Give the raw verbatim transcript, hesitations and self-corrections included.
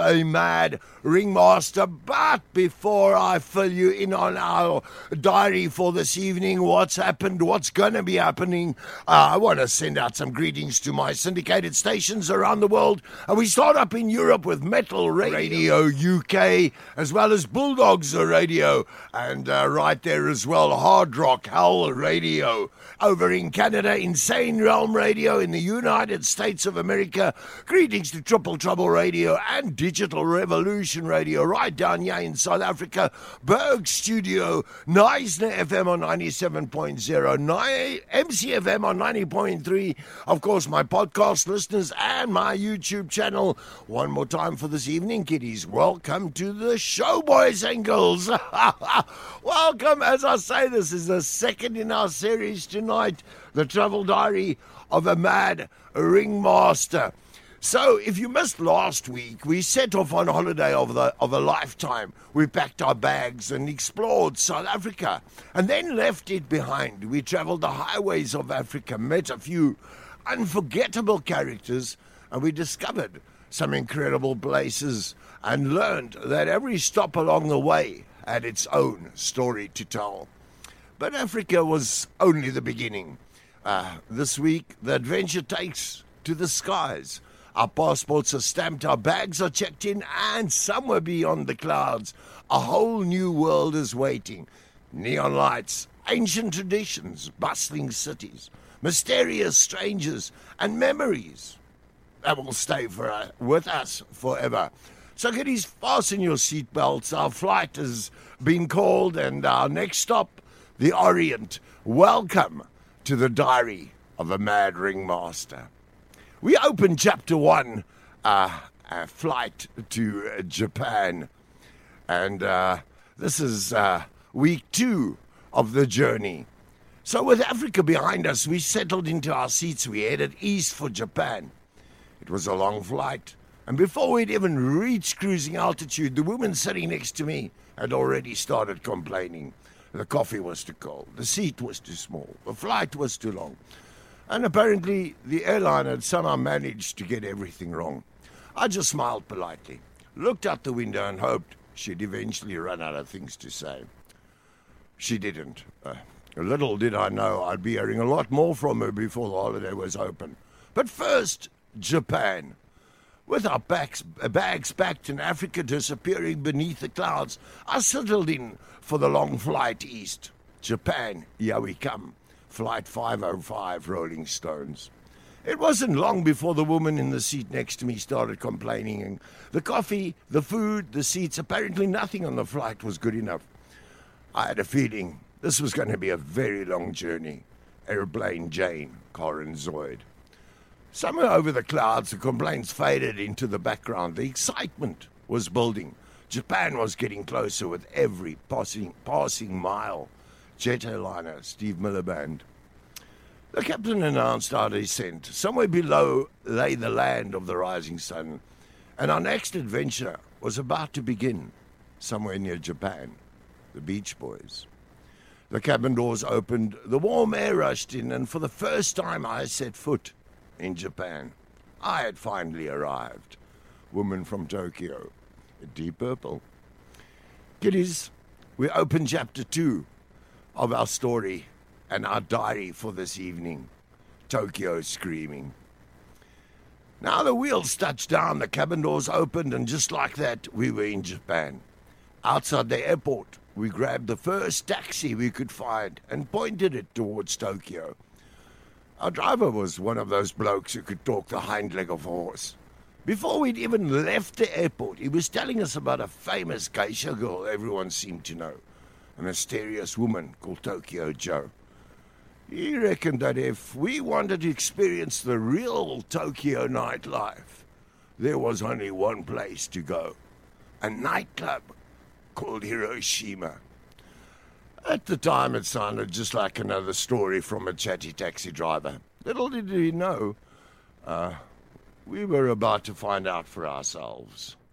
a mad ringmaster. But before I fill you in on our diary for this evening, what's happened, what's going to be happening, uh, I want to send out some greetings to my syndicated stations around the world. And we start up in Europe with Metal Radio U K, as well as Bulldogs Radio, and uh, right there as well, Hard Rock Hell Radio. Over in Canada, Insane Realm Radio. In the United States of America, greetings to Triple Trouble Radio and Digital Revolution Radio. Right down here in South Africa, Berg Studio, Neisner F M on ninety-seven point zero, M C F M on ninety point three. Of course, my podcast listeners and my YouTube channel. One more time for this evening, kiddies. Welcome to the show, boys and girls. Welcome. As I say, this is the second in our series tonight, The Travel Diary of a Mad Ringmaster. So, if you missed last week, we set off on a holiday of, the, of a lifetime. We packed our bags and explored South Africa, and then left it behind. We travelled the highways of Africa, met a few unforgettable characters, and we discovered some incredible places and learned that every stop along the way had its own story to tell. But Africa was only the beginning. Uh, this week, the adventure takes to the skies. Our passports are stamped, our bags are checked in, and somewhere beyond the clouds, a whole new world is waiting. Neon lights, ancient traditions, bustling cities, mysterious strangers, and memories that will stay for, uh, with us forever. So kiddies, fasten your seatbelts. Our flight has been called, and our next stop, the Orient. Welcome to the Diary of a Mad Ringmaster. We open chapter one, uh, a flight to uh, Japan, and uh, this is uh, week two of the journey. So with Africa behind us, we settled into our seats. We headed east for Japan. It was a long flight, and before we'd even reached cruising altitude, the woman sitting next to me had already started complaining. The coffee was too cold, the seat was too small, the flight was too long. And apparently, the airline had somehow managed to get everything wrong. I just smiled politely, looked out the window and hoped she'd eventually run out of things to say. She didn't. Uh, little did I know I'd be hearing a lot more from her before the holiday was open. But first, Japan. With our bags, bags packed and Africa disappearing beneath the clouds, I settled in for the long flight east. Japan, here we come. Flight five oh five, Rolling Stones. It wasn't long before the woman in the seat next to me started complaining. The coffee, the food, the seats, apparently nothing on the flight was good enough. I had a feeling this was going to be a very long journey. Airplane Jane, Corin Zoid. Somewhere over the clouds, the complaints faded into the background. The excitement was building. Japan was getting closer with every passing, passing mile. Jet airliner, Steve Miller Band. The captain announced our descent. Somewhere below lay the land of the rising sun, and our next adventure was about to begin, somewhere near Japan. The Beach Boys. The cabin doors opened, the warm air rushed in, and for the first time I set foot in Japan. I had finally arrived. Woman from Tokyo. Deep Purple. Kiddies, we open chapter two of our story and our diary for this evening. Tokyo Screaming. Now the wheels touched down, the cabin doors opened, and just like that, we were in Japan. Outside the airport, we grabbed the first taxi we could find and pointed it towards Tokyo. Our driver was one of those blokes who could talk the hind leg of a horse. Before we'd even left the airport, he was telling us about a famous geisha girl everyone seemed to know. A mysterious woman called Tokyo Joe. He reckoned that if we wanted to experience the real Tokyo nightlife, there was only one place to go. A nightclub called Hiroshima. At the time, it sounded just like another story from a chatty taxi driver. Little did he know, uh, we were about to find out for ourselves.